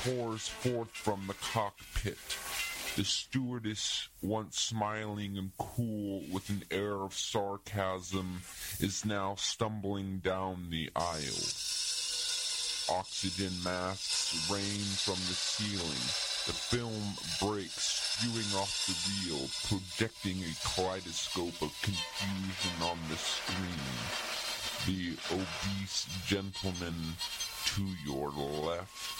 pours forth from the cockpit. The stewardess, once smiling and cool with an air of sarcasm, is now stumbling down the aisle. Oxygen masks rain from the ceiling. The film breaks, spewing off the reel, projecting a kaleidoscope of confusion on the screen. The obese gentleman to your left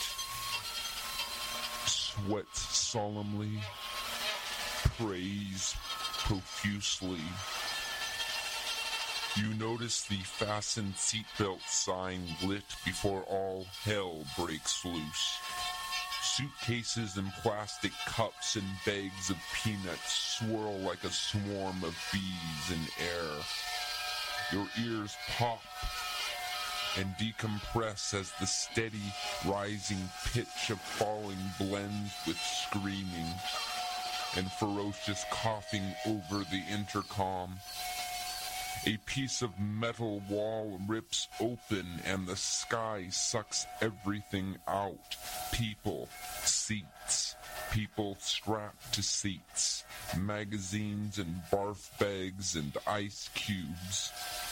sweats solemnly, prays profusely. You notice the fastened seatbelt sign lit before all hell breaks loose. Suitcases and plastic cups and bags of peanuts swirl like a swarm of bees in air. Your ears pop and decompress as the steady rising pitch of falling blends with screaming and ferocious coughing over the intercom. A piece of metal wall rips open and the sky sucks everything out. People, seats, people strapped to seats, magazines and barf bags and ice cubes.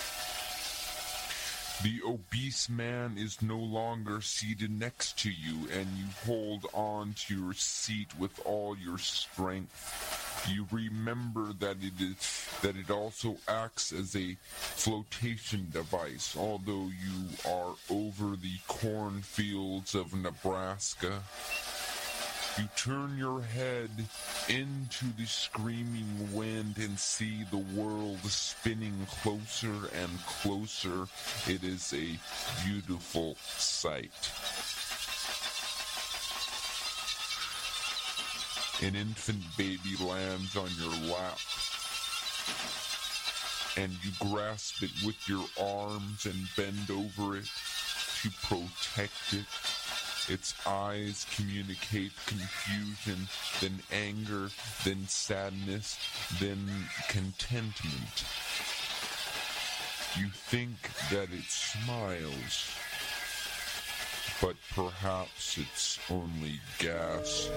The obese man is no longer seated next to you, and you hold on to your seat with all your strength. You remember that it also acts as a flotation device, although you are over the cornfields of Nebraska. You turn your head into the screaming wind and see the world spinning closer and closer. It is a beautiful sight. An infant baby lands on your lap, and you grasp it with your arms and bend over it to protect it. Its eyes communicate confusion, then anger, then sadness, then contentment. You think that it smiles, but perhaps it's only gas.